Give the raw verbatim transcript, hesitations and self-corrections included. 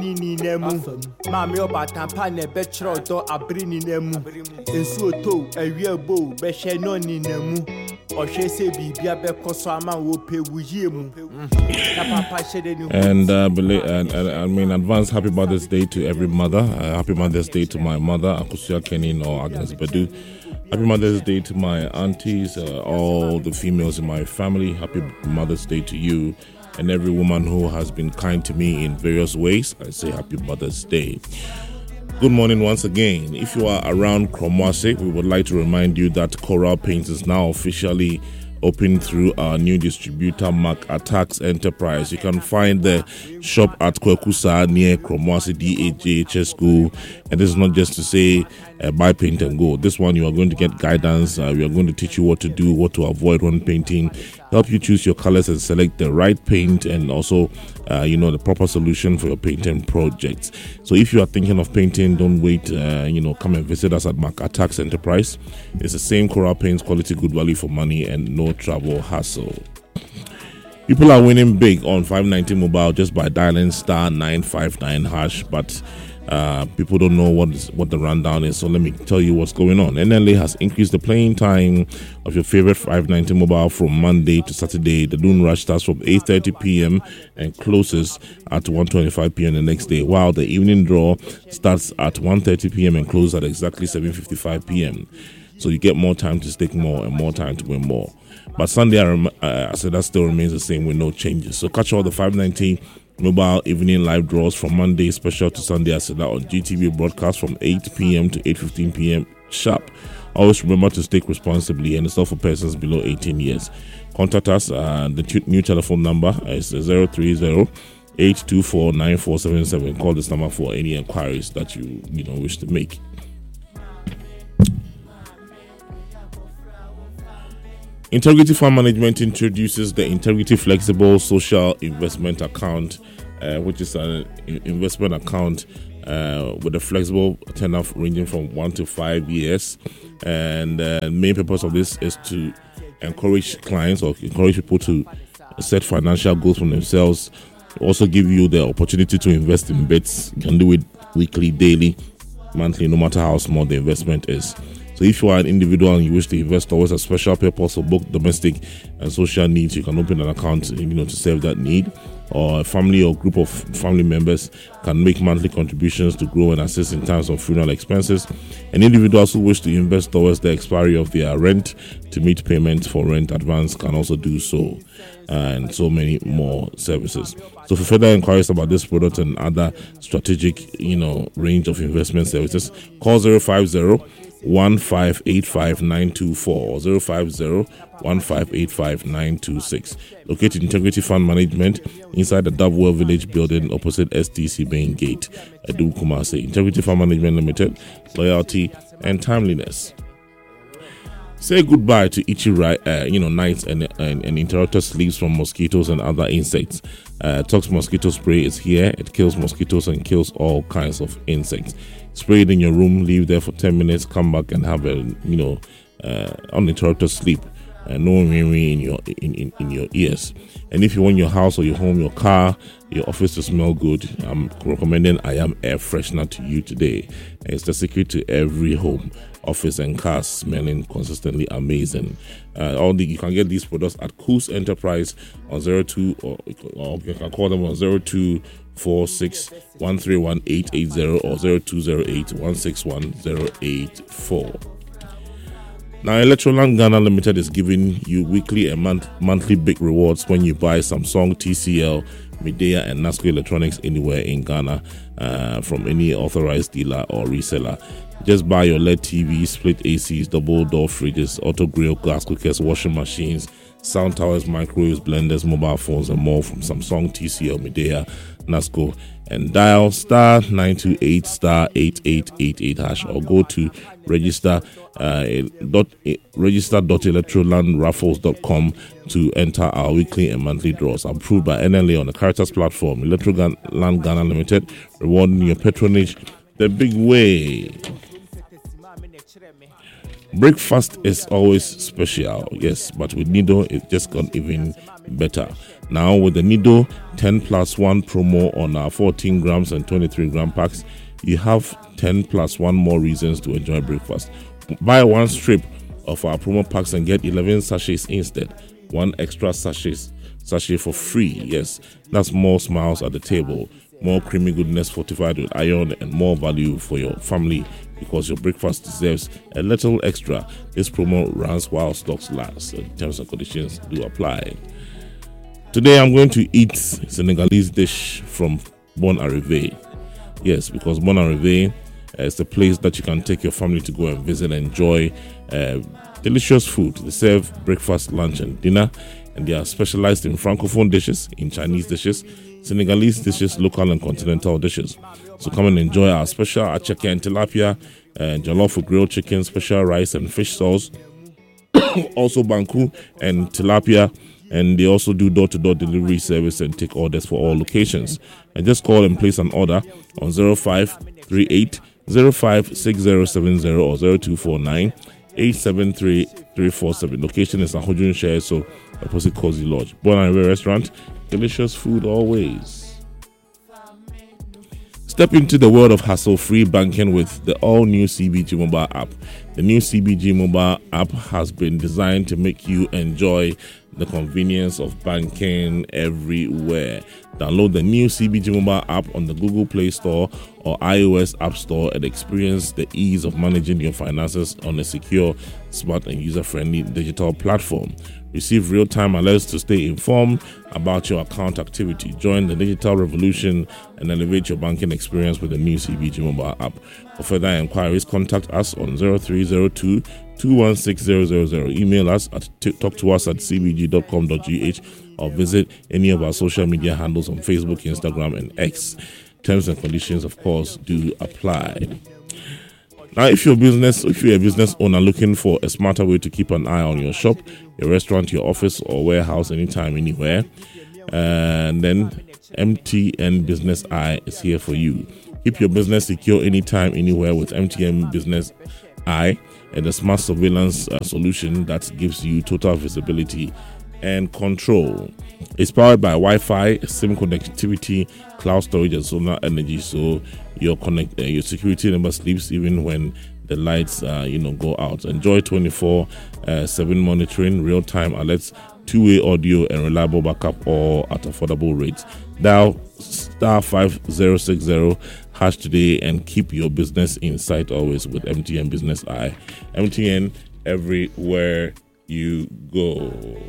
Nini nemu, Mammy Obatampa ne betro do abrini nemu. Ensu to a real bow, beshe no ni nemu. Or she say be biabe kosama wo pe wujimu. And uh, bela- and, and I mean, advance happy Mother's Day to every mother. Uh, happy Mother's Day to my mother, Akusia Kenin or Agnes Badu. Happy Mother's Day to my aunties, uh, all the females in my family. Happy Mother's Day to you. And every woman who has been kind to me in various ways, I say happy Mother's Day. Good morning once again. If you are around Kromwase, we would like to remind you that Coral Paints is now officially open through our new distributor, Mark Attacks Enterprise. You can find the shop at Kwekusa near Kromwase D H J H S School. And this is not just to say uh, buy, paint and go. This one you are going to get guidance. Uh, we are going to teach you what to do, what to avoid when painting, help you choose your colors and select the right paint, and also uh, you know, the proper solution for your painting projects. So if you are thinking of painting, don't wait. Uh, you know, come and visit us at Mark Attacks Enterprise. It's the same Coral Paints, quality, good value for money, and no travel hassle. People are winning big on five ninety mobile just by dialing star nine five nine hash, but uh, people don't know what is, what the rundown is. So let me tell you what's going on. N L A has increased the playing time of your favorite five ninety mobile from Monday to Saturday. The noon rush starts from eight thirty p.m. and closes at one twenty-five p.m. the next day, while the evening draw starts at one thirty p.m. and closes at exactly seven fifty-five p.m. So you get more time to stake more and more time to win more. But Sunday, uh, I said that still remains the same with no changes. So catch all the five ninety mobile evening live draws from Monday special to Sunday, I said that on G T V broadcast from eight p.m. to eight fifteen p.m. sharp. Always remember to stake responsibly, and it's not for persons below eighteen years. Contact us. Uh, the t- new telephone number is zero three zero, eight two four, nine four seven seven. Call this number for any inquiries that you, you know, wish to make. Integrity Fund Management introduces the Integrity Flexible Social Investment Account, uh, which is an investment account uh, with a flexible tenor ranging from one to five years. And the uh, main purpose of this is to encourage clients or encourage people to set financial goals for themselves. Also give you the opportunity to invest in bets. You can do it weekly, daily, monthly, no matter how small the investment is. So if you are an individual and you wish to invest towards a special purpose for both domestic and social needs, you can open an account, you know, to serve that need. Or a family or group of family members can make monthly contributions to grow and assist in times of funeral expenses. And individuals who wish to invest towards the expiry of their rent to meet payments for rent advance can also do so, and so many more services. So for further inquiries about this product and other strategic, you know, range of investment services, call zero five zero, one five eight five nine two four or zero five zero, one five eight five nine two six. Located Integrity Fund Management inside the Dovewell Village building opposite S T C Main Gate, Edu Kumasi. Integrity Fund Management Limited, loyalty and timeliness. Say goodbye to itchy uh, you know, nights and, and, and interrupted sleeps from mosquitoes and other insects. Uh, Tox Mosquito Spray is here. It kills mosquitoes and kills all kinds of insects. Spray it in your room, leave there for ten minutes, come back and have a, you know, uh, uninterrupted sleep. Uh, no ringing in your in, in, in your ears. And if you want your house or your home, your car, your office to smell good, I'm recommending I Am Air Freshener to you today. It's the secret to every home, office and car smelling consistently amazing. Uh, all the you can get these products at Coos Enterprise on zero two or, or you can call them on zero two four six one three one eight eight zero or zero two zero eight one six one zero eight four. Now, Electroland Ghana Limited is giving you weekly and month, monthly big rewards when you buy Samsung, T C L, Midea, and Nasco Electronics anywhere in Ghana uh, from any authorized dealer or reseller. Just buy your L E D T V, split A Cs, double door fridges, auto grill, gas cookers, washing machines, sound towers, microwaves, blenders, mobile phones, and more from Samsung, T C L, Midea, Nasco, and dial star nine two eight star eight eight eight eight hash or go to register uh, dot register dot electroland raffles dot com to enter our weekly and monthly draws. Approved by N L A on the Caritas platform. Electroland Ghana Limited, rewarding your patronage the big way. Breakfast is always special, yes, but with Nido, it just got even better. Now with the Nido ten plus one promo on our fourteen grams and twenty-three gram packs, you have ten plus one more reasons to enjoy breakfast. Buy one strip of our promo packs and get eleven sachets instead. One extra sachet, sachet for free. Yes, that's more smiles at the table, more creamy goodness fortified with iron, and more value for your family, because your breakfast deserves a little extra. This promo runs while stocks last. Terms and conditions do apply. Today I'm going to eat Senegalese dish from Bon Arrivé. Yes, because Bon Arrivé uh, is a place that you can take your family to go and visit and enjoy uh, delicious food. They serve breakfast, lunch, and dinner, and they are specialized in Francophone dishes, in Chinese dishes, Senegalese dishes, local and continental dishes. So come and enjoy our special acheke and tilapia, uh, jollof with grilled chicken, special rice and fish sauce, also banku and tilapia. And they also do door-to-door delivery service and take orders for all locations. And just call and place an order on zero five three eight zero five six zero seven zero or zero two four nine eight seven three three four seven. Location is Ahojun Share, so opposite Cozy Lodge. Bon Arrivé Restaurant, delicious food always. Step into the world of hassle-free banking with the all-new C B G mobile app. The new C B G mobile app has been designed to make you enjoy the convenience of banking everywhere. Download the new C B G mobile app on the Google Play Store or iOS App Store and experience the ease of managing your finances on a secure, smart, and user-friendly digital platform. Receive real-time alerts to stay informed about your account activity. Join the digital revolution and elevate your banking experience with the new C B G mobile app. For further inquiries, contact us on zero three zero two two one six zero zero zero. Email us at t- talk to us at c b g dot com dot g h or visit any of our social media handles on Facebook, Instagram, and X. Terms and conditions, of course, do apply. Now, if you're a business, if you're a business owner looking for a smarter way to keep an eye on your shop, your restaurant, your office, or warehouse, anytime, anywhere, and then M T N Business Eye is here for you. Keep your business secure anytime, anywhere with M T N Business Eye, and the smart surveillance uh, solution that gives you total visibility and control. It's powered by Wi-Fi, SIM connectivity, cloud storage, and solar energy, so your connect uh, your security never sleeps even when the lights uh, you know go out. Enjoy twenty-four seven monitoring, real-time alerts, two-way audio, and reliable backup, all at affordable rates. Dial star five zero six zero hash today and keep your business in sight always with M T N Business Eye. M T N everywhere you go.